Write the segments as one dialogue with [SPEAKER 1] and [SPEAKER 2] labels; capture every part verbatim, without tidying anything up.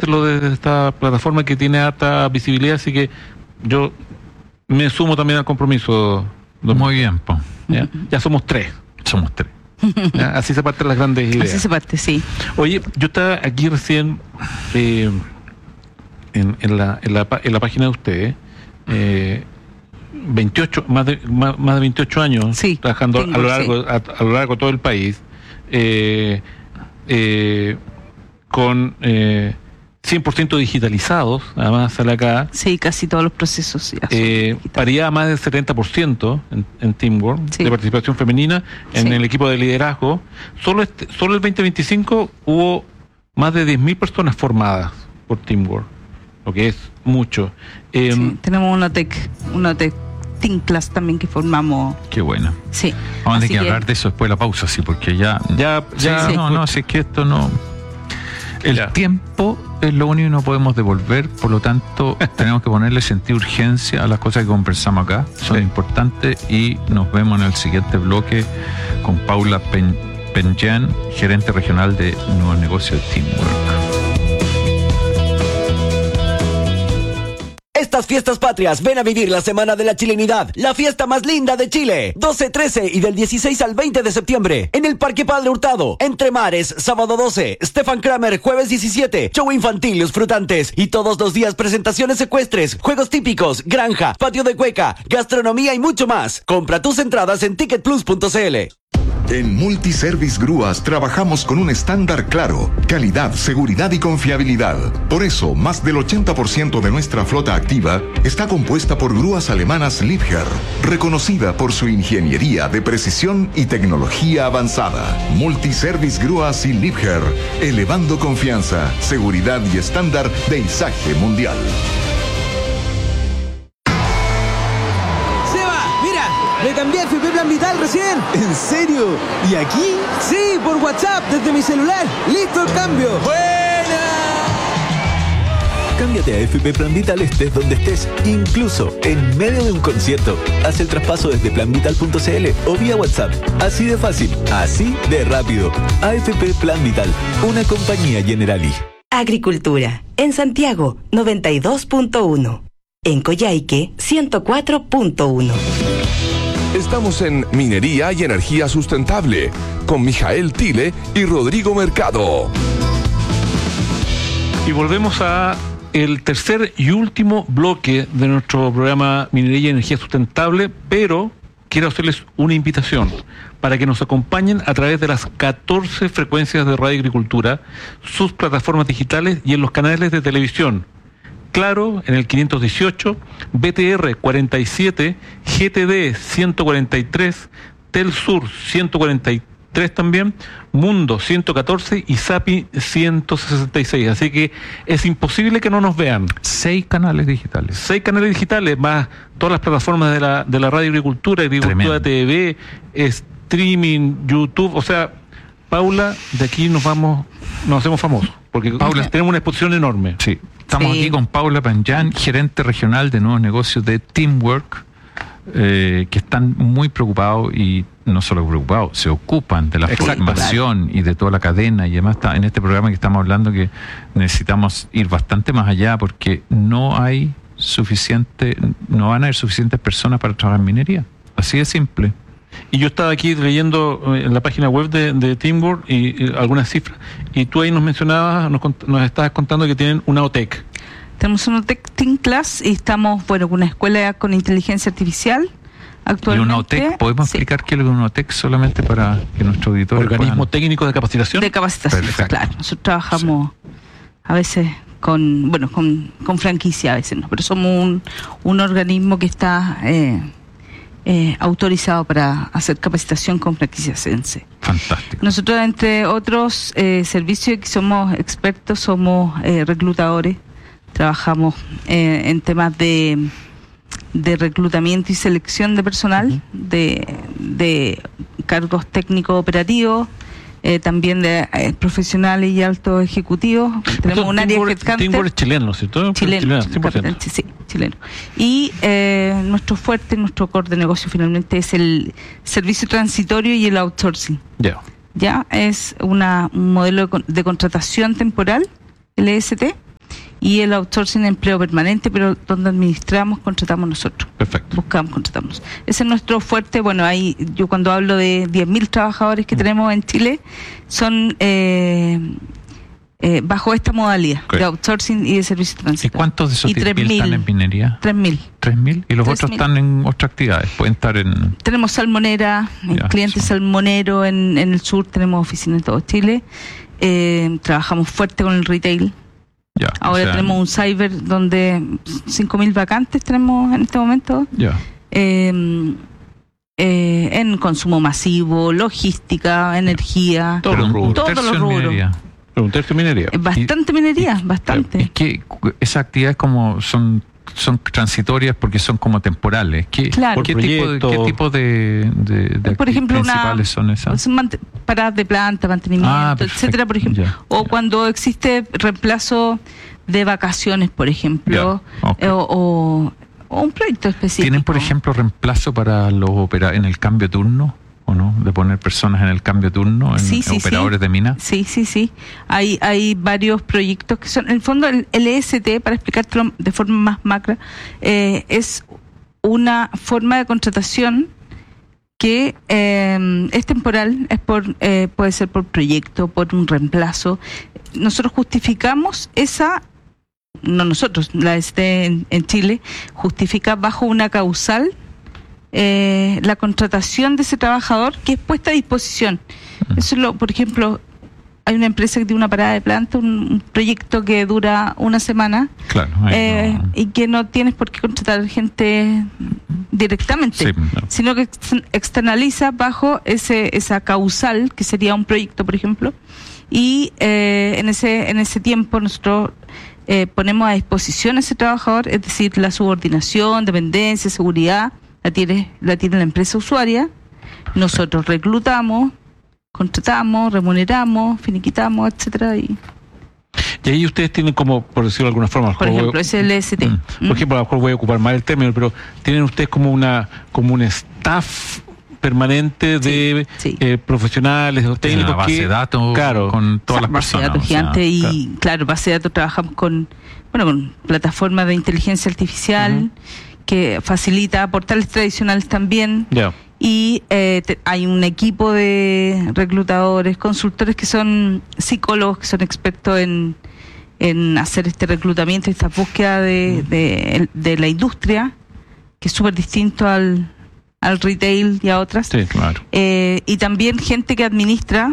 [SPEAKER 1] hacerlo desde esta plataforma que tiene alta visibilidad, así que yo me sumo también al compromiso.
[SPEAKER 2] Muy bien, po.
[SPEAKER 1] ¿Ya? Ya somos tres.
[SPEAKER 2] Somos tres.
[SPEAKER 1] ¿Ya? Así se parten las grandes ideas.
[SPEAKER 3] Así se parte, sí.
[SPEAKER 1] Oye, yo estaba aquí recién eh, en, en, la, en, la, en la página de ustedes, eh, veintiocho, más de, más, más de veintiocho años
[SPEAKER 3] sí,
[SPEAKER 1] trabajando
[SPEAKER 3] tengo,
[SPEAKER 1] a lo largo,
[SPEAKER 3] sí.
[SPEAKER 1] a, a lo largo de todo el país, eh, eh, con eh, cien por ciento digitalizados, además sale acá.
[SPEAKER 3] Sí, casi todos los procesos. Ya
[SPEAKER 1] eh, paridad más del setenta por ciento en, en Teamwork, sí. de participación femenina en sí. el equipo de liderazgo. Solo, este, solo el veinte veinticinco hubo más de diez mil personas formadas por Teamwork, lo que es mucho. Eh,
[SPEAKER 3] sí, tenemos una tech, una tech Team Class también que formamos.
[SPEAKER 2] Qué bueno.
[SPEAKER 3] Sí.
[SPEAKER 2] Vamos a tener que hablar de eso después de la pausa, sí, porque ya...
[SPEAKER 1] Ya, ya
[SPEAKER 2] sí, no, no, si es que esto no... El ya. tiempo es lo único que no podemos devolver, por lo tanto tenemos que ponerle sentido de urgencia a las cosas que conversamos acá, son sí. importantes, y nos vemos en el siguiente bloque con Paula Pen Penjan, gerente regional de nuevos negocios de Teamwork.
[SPEAKER 4] Estas fiestas patrias, ven a vivir la Semana de la Chilenidad, la fiesta más linda de Chile, doce, trece y del dieciséis al veinte de septiembre, en el Parque Padre Hurtado, Entre Mares, sábado doce, Stefan Kramer, jueves diecisiete, show infantil, Los Frutantes, y todos los días presentaciones ecuestres, juegos típicos, granja, patio de cueca, gastronomía y mucho más. Compra tus entradas en ticket plus punto c l.
[SPEAKER 5] En Multiservice Grúas trabajamos con un estándar claro, calidad, seguridad y confiabilidad. Por eso, más del ochenta por ciento de nuestra flota activa está compuesta por grúas alemanas Liebherr, reconocida por su ingeniería de precisión y tecnología avanzada. Multiservice Grúas y Liebherr, elevando confianza, seguridad y estándar de izaje mundial.
[SPEAKER 6] Me cambié a F P Plan Vital recién. ¿En serio? ¿Y aquí? Sí, por WhatsApp, desde mi celular. ¡Listo el cambio! ¡Buena!
[SPEAKER 7] Cámbiate a F P Plan Vital estés donde estés, incluso en medio de un concierto. Haz el traspaso desde plan vital punto c l o vía WhatsApp. Así de fácil, así de rápido. A F P Plan Vital, una compañía Generali.
[SPEAKER 8] Agricultura. En Santiago, noventa y dos punto uno. En Coyhaique, ciento cuatro punto uno.
[SPEAKER 9] Estamos en Minería y Energía Sustentable con Mijael Tile y Rodrigo Mercado.
[SPEAKER 1] Y volvemos a el tercer y último bloque de nuestro programa Minería y Energía Sustentable, pero quiero hacerles una invitación para que nos acompañen a través de las catorce frecuencias de Radio Agricultura, sus plataformas digitales y en los canales de televisión. Claro, en el quinientos dieciocho, B T R cuarenta y siete, G T D ciento cuarenta y tres, Telsur ciento cuarenta y tres también, Mundo ciento catorce y Sapi ciento sesenta y seis. Así que es imposible que no nos vean.
[SPEAKER 2] Seis canales digitales.
[SPEAKER 1] Seis canales digitales, más todas las plataformas de la, de la Radio Agricultura, Agricultura T V, streaming, YouTube. O sea, Paula, de aquí nos vamos, nos hacemos famosos, porque Paula, tenemos una exposición enorme.
[SPEAKER 2] Sí. Estamos sí. aquí con Paula Penjan, gerente regional de nuevos negocios de Teamwork, eh, que están muy preocupados, y no solo preocupados, se ocupan de la formación y de toda la cadena, y además está en este programa que estamos hablando que necesitamos ir bastante más allá, porque no hay suficiente, no van a haber suficientes personas para trabajar en minería. Así de simple.
[SPEAKER 1] Y yo estaba aquí leyendo en la página web de, de Teamwork y, y algunas cifras, y tú ahí nos mencionabas, nos, nos estabas contando que tienen una O T E C.
[SPEAKER 3] Tenemos una O T E C Team Class y estamos, bueno, con una escuela con inteligencia artificial actualmente.
[SPEAKER 2] ¿Y una O T E C? ¿Podemos sí. explicar qué es una O T E C solamente para que nuestro auditor...
[SPEAKER 1] ¿Organismo
[SPEAKER 2] puedan...
[SPEAKER 1] técnico de capacitación?
[SPEAKER 3] De capacitación, Perfecto. Claro. Nosotros trabajamos sí. a veces con, bueno, con, con franquicia a veces, ¿no? Pero somos un, un organismo que está... Eh, Eh, autorizado para hacer capacitación con franquicia Sense.
[SPEAKER 2] Fantástico.
[SPEAKER 3] Nosotros, entre otros eh, servicios que somos expertos, somos eh, reclutadores, trabajamos eh, en temas de, de reclutamiento y selección de personal, uh-huh. de, de cargos técnicos operativos, eh, también de eh, profesionales y altos ejecutivos. Tenemos un área de headhunter.
[SPEAKER 1] Teamwork es chileno, ¿cierto?
[SPEAKER 3] Chileno, cien por ciento. Sí, chileno. Y eh, nuestro fuerte, nuestro core de negocio finalmente es el servicio transitorio y el outsourcing.
[SPEAKER 1] Ya. Yeah.
[SPEAKER 3] Ya es una, un modelo de, de contratación temporal, L S T, y el outsourcing empleo permanente, pero donde administramos, contratamos nosotros.
[SPEAKER 1] Perfecto.
[SPEAKER 3] Buscamos, contratamos. Ese es nuestro fuerte. Bueno, ahí yo cuando hablo de diez mil trabajadores que tenemos en Chile, son eh, eh, bajo esta modalidad okay. de outsourcing y de servicios transitorio.
[SPEAKER 2] ¿Y cuántos de esos diez mil están en minería?
[SPEAKER 3] tres mil.
[SPEAKER 2] ¿tres mil? ¿Y los otros están en otras actividades? ¿Pueden estar en...?
[SPEAKER 3] Tenemos salmonera,
[SPEAKER 2] Ya,
[SPEAKER 3] clientes
[SPEAKER 2] sí.
[SPEAKER 3] salmonero en, en el sur, tenemos oficinas en todo Chile. Eh, trabajamos fuerte con el retail.
[SPEAKER 2] Ya,
[SPEAKER 3] Ahora
[SPEAKER 2] o sea,
[SPEAKER 3] tenemos un cyber donde cinco mil vacantes tenemos en este momento.
[SPEAKER 2] Ya.
[SPEAKER 3] Eh, eh, en consumo masivo, logística, energía,
[SPEAKER 1] Todos los rubros.
[SPEAKER 3] todos los
[SPEAKER 2] tercio en
[SPEAKER 3] rubros.
[SPEAKER 2] minería.
[SPEAKER 1] Pero un tercio de minería.
[SPEAKER 3] Eh, Bastante minería, bastante.
[SPEAKER 2] Es que esas actividades como son son transitorias porque son como temporales. ¿Qué,
[SPEAKER 3] Claro.
[SPEAKER 2] ¿qué,
[SPEAKER 1] Por
[SPEAKER 2] tipo, de,
[SPEAKER 1] proyecto.
[SPEAKER 2] ¿Qué tipo de, de, de
[SPEAKER 3] Por
[SPEAKER 2] acti-
[SPEAKER 3] ejemplo, una-
[SPEAKER 2] principales son esas?
[SPEAKER 3] Son mant- paradas de planta, mantenimiento,
[SPEAKER 2] Ah, perfecto.
[SPEAKER 3] etcétera, por ejemplo.
[SPEAKER 2] Ya,
[SPEAKER 3] o
[SPEAKER 2] ya.
[SPEAKER 3] cuando existe reemplazo de vacaciones, por ejemplo,
[SPEAKER 2] Ya, ok.
[SPEAKER 3] eh, o, o, o un proyecto específico.
[SPEAKER 2] ¿Tienen, por ejemplo, reemplazo para los opera en el cambio de turno? ¿O no? De poner personas en el cambio de turno, en
[SPEAKER 3] Sí, sí,
[SPEAKER 2] operadores
[SPEAKER 3] sí.
[SPEAKER 2] de mina.
[SPEAKER 3] Sí, sí, sí. Hay, hay varios proyectos que son, en el fondo, el L S T, para explicártelo de forma más macra, eh, es una forma de contratación que eh, es temporal, es por eh, puede ser por proyecto, por un reemplazo. Nosotros justificamos esa, no nosotros, la L S T en, en Chile, justifica bajo una causal eh, la contratación de ese trabajador que es puesta a disposición. Eso es lo, por ejemplo, hay una empresa que tiene una parada de planta, un, un proyecto que dura una semana
[SPEAKER 2] Claro. ahí
[SPEAKER 3] eh,
[SPEAKER 2] no-
[SPEAKER 3] y que no tienes por qué contratar gente directamente,
[SPEAKER 2] Sí, no.
[SPEAKER 3] sino que ex- externaliza bajo ese esa causal que sería un proyecto, por ejemplo, y eh, en ese en ese tiempo nosotros eh, ponemos a disposición a ese trabajador, es decir, la subordinación, dependencia, seguridad, la tiene la tiene la empresa usuaria. Nosotros reclutamos, contratamos, remuneramos, finiquitamos, etcétera, y
[SPEAKER 1] Y ahí ustedes tienen como, por decirlo de alguna forma, a lo
[SPEAKER 3] por
[SPEAKER 1] mejor
[SPEAKER 3] ejemplo,
[SPEAKER 1] voy-
[SPEAKER 3] es el L S T.
[SPEAKER 1] Mm.
[SPEAKER 3] ¿Mm?
[SPEAKER 1] Por ejemplo, a lo mejor voy a ocupar más el término, pero tienen ustedes como una como un staff permanente de
[SPEAKER 3] sí.
[SPEAKER 1] eh, profesionales o
[SPEAKER 2] Tienen
[SPEAKER 1] técnicos
[SPEAKER 2] una base
[SPEAKER 1] que,
[SPEAKER 2] de datos
[SPEAKER 1] claro,
[SPEAKER 2] con todas
[SPEAKER 3] O sea,
[SPEAKER 2] las
[SPEAKER 3] base de
[SPEAKER 2] personas.
[SPEAKER 3] datos
[SPEAKER 2] o sea,
[SPEAKER 3] gigante y
[SPEAKER 1] claro.
[SPEAKER 3] claro. base de datos trabajamos con bueno con plataformas de inteligencia artificial
[SPEAKER 1] Ujú.
[SPEAKER 3] que facilita portales tradicionales también
[SPEAKER 1] ya.
[SPEAKER 3] y eh, te- hay un equipo de reclutadores, consultores que son psicólogos, que son expertos en, en hacer este reclutamiento, esta búsqueda de, de, de la industria, que es súper distinto al, al retail y a otras.
[SPEAKER 1] Sí,
[SPEAKER 2] Claro.
[SPEAKER 3] Eh, y también gente que administra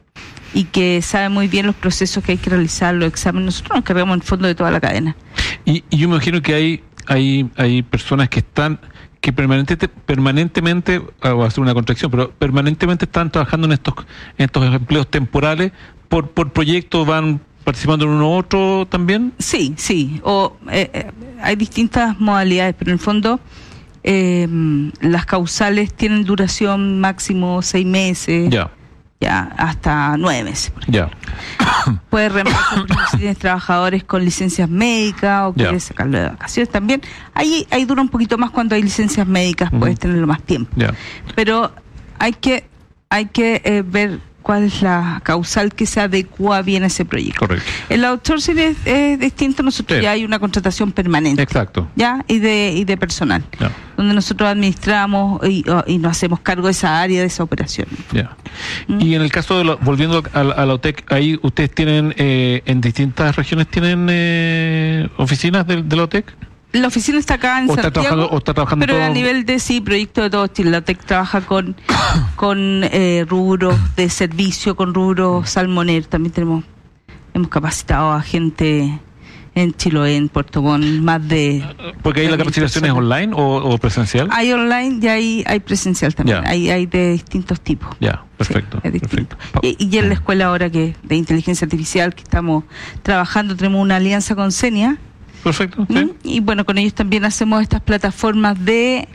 [SPEAKER 3] y que sabe muy bien los procesos que hay que realizar, los exámenes. Nosotros nos encargamos en el fondo de toda la cadena.
[SPEAKER 1] Y, y yo me imagino que hay hay hay personas que están que permanente, permanentemente, ah, voy a hacer una contracción, pero permanentemente están trabajando en estos en estos empleos temporales por por proyectos, van participando en uno u otro también.
[SPEAKER 3] Sí, sí. O eh, eh, hay distintas modalidades, pero en el fondo eh, las causales tienen duración máximo seis meses,
[SPEAKER 1] Ya,
[SPEAKER 3] ya hasta nueve meses. Por ejemplo.
[SPEAKER 1] ya.
[SPEAKER 3] Puedes reemplazar, por ejemplo, si tienes trabajadores con licencias médicas o
[SPEAKER 1] Ya.
[SPEAKER 3] quieres sacarlo de vacaciones también. Ahí, ahí dura un poquito más cuando hay licencias médicas,
[SPEAKER 1] Ujú.
[SPEAKER 3] puedes tenerlo más tiempo.
[SPEAKER 1] Ya.
[SPEAKER 3] Pero hay que hay que eh, ver cuál es la causal que se adecua bien a ese proyecto.
[SPEAKER 1] Correcto.
[SPEAKER 3] El outsourcing es, es distinto, nosotros
[SPEAKER 1] Sí.
[SPEAKER 3] ya hay una contratación permanente.
[SPEAKER 1] Exacto.
[SPEAKER 3] Ya, y de, y de personal,
[SPEAKER 1] Ya.
[SPEAKER 3] donde nosotros administramos y, o- y nos hacemos cargo de esa área, de esa operación.
[SPEAKER 1] Ya.
[SPEAKER 3] Mm.
[SPEAKER 1] Y en el caso de lo, volviendo a, la- a la O T E C, ahí ustedes tienen eh, en distintas regiones tienen eh, oficinas de, de la O T E C.
[SPEAKER 3] La oficina está acá en
[SPEAKER 1] O está
[SPEAKER 3] Santiago,
[SPEAKER 1] trabajando o está trabajando
[SPEAKER 3] pero
[SPEAKER 1] todo-
[SPEAKER 3] a nivel de sí, proyecto de todo Chile. La T E C trabaja con, con eh, rubros de servicio, con rubros salmoneros. También tenemos hemos capacitado a gente en Chiloé, en Puerto Montt, más de...
[SPEAKER 1] Porque ahí la
[SPEAKER 3] de mil
[SPEAKER 1] capacitación es
[SPEAKER 3] personas.
[SPEAKER 1] online o, o presencial.
[SPEAKER 3] Hay online y hay, hay presencial también.
[SPEAKER 1] Ya.
[SPEAKER 3] Hay, hay de distintos tipos.
[SPEAKER 1] Ya, perfecto.
[SPEAKER 3] Sí, es distinto.
[SPEAKER 1] perfecto.
[SPEAKER 3] Y, y en la escuela ahora que de inteligencia artificial que estamos trabajando, tenemos una alianza con Senia.
[SPEAKER 1] Perfecto.
[SPEAKER 3] ¿Mm?
[SPEAKER 1] Sí.
[SPEAKER 3] Y bueno, con ellos también hacemos estas plataformas de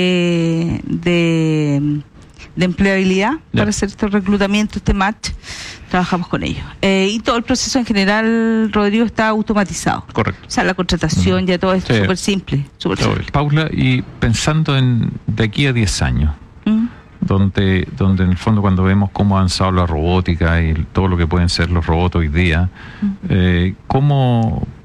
[SPEAKER 3] de de, de empleabilidad
[SPEAKER 1] Ya.
[SPEAKER 3] para hacer estos reclutamientos, este match. Trabajamos con ellos. Eh, y todo el proceso en general, Rodrigo, está automatizado.
[SPEAKER 1] Correcto.
[SPEAKER 3] O sea, la contratación, ya todo esto
[SPEAKER 1] Sí.
[SPEAKER 3] es súper simple. Súper
[SPEAKER 1] Todo
[SPEAKER 3] simple.
[SPEAKER 1] bien.
[SPEAKER 2] Paula, y pensando en de aquí a diez años,
[SPEAKER 3] ¿Mm?
[SPEAKER 2] donde, donde en el fondo cuando vemos cómo ha avanzado la robótica y todo lo que pueden ser los robots hoy día, eh, ¿cómo,